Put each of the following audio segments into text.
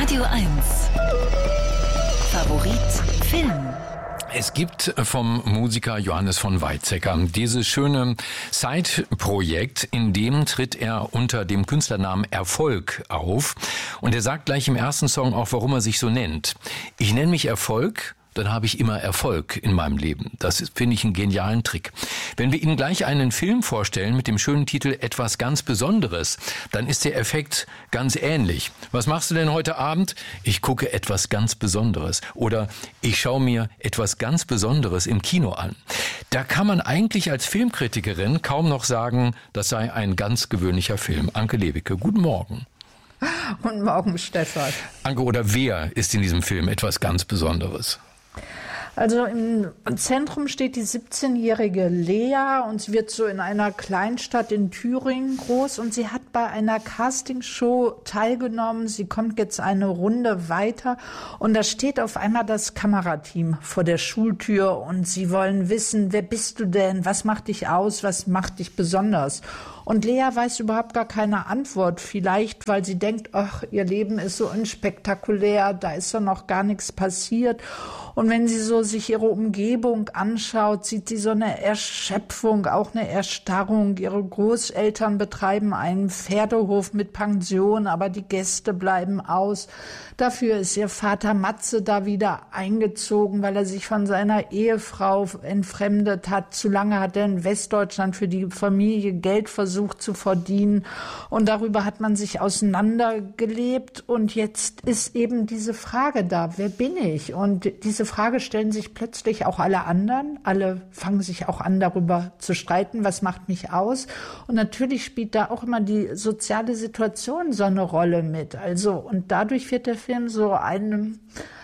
Radio 1. Favorit Film. Es gibt vom Musiker Johannes von Weizsäcker dieses schöne Side-Projekt, in dem tritt er unter dem Künstlernamen Erfolg auf. Und er sagt gleich im ersten Song auch, warum er sich so nennt. Ich nenne mich Erfolg, dann habe ich immer Erfolg in meinem Leben. Das finde ich einen genialen Trick. Wenn wir Ihnen gleich einen Film vorstellen mit dem schönen Titel Etwas ganz Besonderes, dann ist der Effekt ganz ähnlich. Was machst du denn heute Abend? Ich gucke etwas ganz Besonderes. Oder ich schaue mir etwas ganz Besonderes im Kino an. Da kann man eigentlich als Filmkritikerin kaum noch sagen, das sei ein ganz gewöhnlich Film. Anke Lewicke, guten Morgen. Guten Morgen, Stefan. Anke, oder wer ist in diesem Film etwas ganz Besonderes? Also im Zentrum steht die 17-jährige Lea und sie wird so in einer Kleinstadt in Thüringen groß und sie hat bei einer Castingshow teilgenommen. Sie kommt jetzt eine Runde weiter und da steht auf einmal das Kamerateam vor der Schultür und sie wollen wissen, wer bist du denn? Was macht dich aus? Was macht dich besonders? Und Lea weiß überhaupt gar keine Antwort. Vielleicht, weil sie denkt, ach, ihr Leben ist so unspektakulär, da ist doch noch gar nichts passiert. Und wenn sie so sich ihre Umgebung anschaut, sieht sie so eine Erschöpfung, auch eine Erstarrung. Ihre Großeltern betreiben einen Pferdehof mit Pension, aber die Gäste bleiben aus. Dafür ist ihr Vater Matze da wieder eingezogen, weil er sich von seiner Ehefrau entfremdet hat. Zu lange hat er in Westdeutschland für die Familie Geld versucht zu verdienen. Und darüber hat man sich auseinandergelebt. Und jetzt ist eben diese Frage da, wer bin ich? Und diese Frage stellen sich plötzlich auch alle anderen. Alle fangen sich auch an, darüber zu streiten, was macht mich aus? Und natürlich spielt da auch immer die soziale Situation so eine Rolle mit. Also, und dadurch wird der Film so ein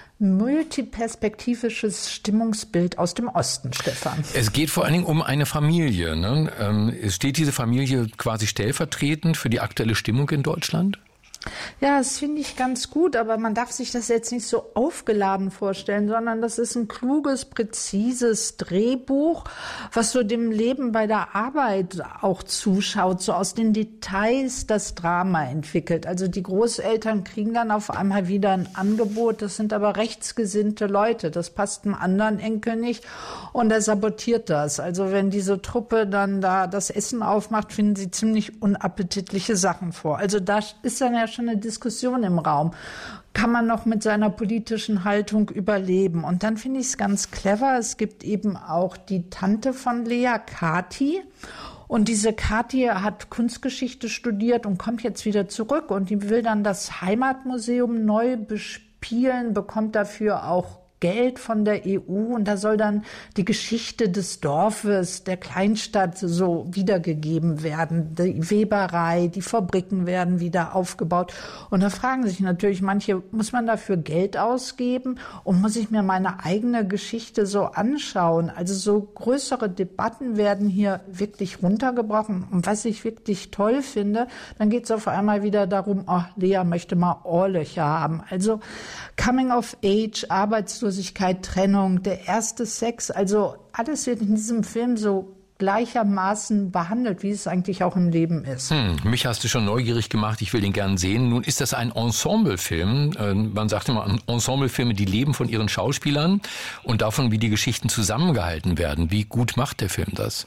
multiperspektivisches Stimmungsbild aus dem Osten, Stefan. Es geht vor allen Dingen um eine Familie, ne? Steht diese Familie quasi stellvertretend für die aktuelle Stimmung in Deutschland? Ja, das finde ich ganz gut, aber man darf sich das jetzt nicht so aufgeladen vorstellen, sondern das ist ein kluges, präzises Drehbuch, was so dem Leben bei der Arbeit auch zuschaut, so aus den Details das Drama entwickelt. Also die Großeltern kriegen dann auf einmal wieder ein Angebot, das sind aber rechtsgesinnte Leute, das passt einem anderen Enkel nicht und er sabotiert das. Also wenn diese Truppe dann da das Essen aufmacht, finden sie ziemlich unappetitliche Sachen vor. Also da ist dann ja schon eine Diskussion im Raum. Kann man noch mit seiner politischen Haltung überleben? Und dann finde ich es ganz clever. Es gibt eben auch die Tante von Lea, Kathi. Und diese Kathi hat Kunstgeschichte studiert und kommt jetzt wieder zurück. Und die will dann das Heimatmuseum neu bespielen, bekommt dafür auch Geld von der EU und da soll dann die Geschichte des Dorfes, der Kleinstadt so wiedergegeben werden. Die Weberei, die Fabriken werden wieder aufgebaut. Und da fragen sich natürlich manche, muss man dafür Geld ausgeben und muss ich mir meine eigene Geschichte so anschauen? Also so größere Debatten werden hier wirklich runtergebrochen. Und was ich wirklich toll finde, dann geht es auf einmal wieder darum, oh, Lea möchte mal Ohrlöcher haben. Also Coming of Age, Arbeitslosigkeit, Trennung, der erste Sex, also alles wird in diesem Film so gleichermaßen behandelt, wie es eigentlich auch im Leben ist. Mich hast du schon neugierig gemacht, ich will den gern sehen. Nun ist das ein Ensemblefilm. Man sagt immer, Ensemblefilme, die leben von ihren Schauspielern und davon, wie die Geschichten zusammengehalten werden. Wie gut macht der Film das?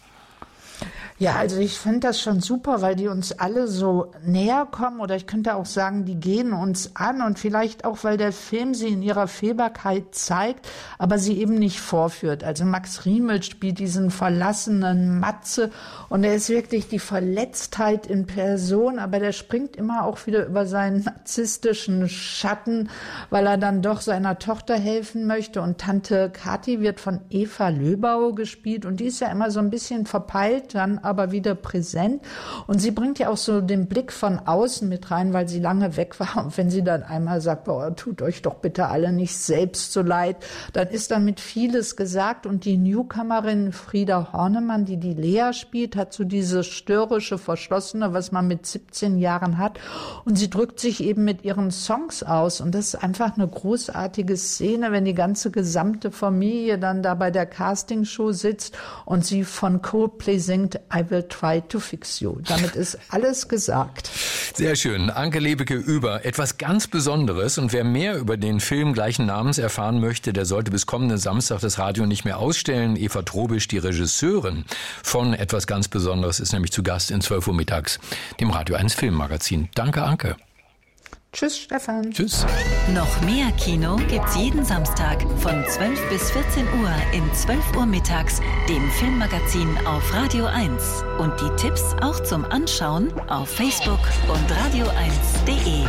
Ja, also ich finde das schon super, weil die uns alle so näher kommen oder ich könnte auch sagen, die gehen uns an und vielleicht auch, weil der Film sie in ihrer Fehlbarkeit zeigt, aber sie eben nicht vorführt. Also Max Riemel spielt diesen verlassenen Matze und er ist wirklich die Verletztheit in Person, aber der springt immer auch wieder über seinen narzisstischen Schatten, weil er dann doch seiner Tochter helfen möchte und Tante Kathi wird von Eva Löbau gespielt und die ist ja immer so ein bisschen verpeilt, dann aber wieder präsent. Und sie bringt ja auch so den Blick von außen mit rein, weil sie lange weg war. Und wenn sie dann einmal sagt, boah, tut euch doch bitte alle nicht selbst so leid, dann ist damit vieles gesagt. Und die Newcomerin Frieda Hornemann, die die Lea spielt, hat so dieses störrische, verschlossene, was man mit 17 Jahren hat. Und sie drückt sich eben mit ihren Songs aus. Und das ist einfach eine großartige Szene, wenn die ganze gesamte Familie dann da bei der Castingshow sitzt und sie von Coldplay singt I will try to fix you. Damit ist alles gesagt. Sehr schön. Anke Lebeke über etwas ganz Besonderes. Und wer mehr über den Film gleichen Namens erfahren möchte, der sollte bis kommenden Samstag das Radio nicht mehr ausstellen. Eva Trobisch, die Regisseurin von etwas ganz Besonderes, ist nämlich zu Gast in 12 Uhr mittags, dem Radio 1 Filmmagazin. Danke, Anke. Tschüss, Stefan. Tschüss. Noch mehr Kino gibt's jeden Samstag von 12 bis 14 Uhr in 12 Uhr mittags, dem Filmmagazin auf Radio 1. Und die Tipps auch zum Anschauen auf Facebook und radio1.de.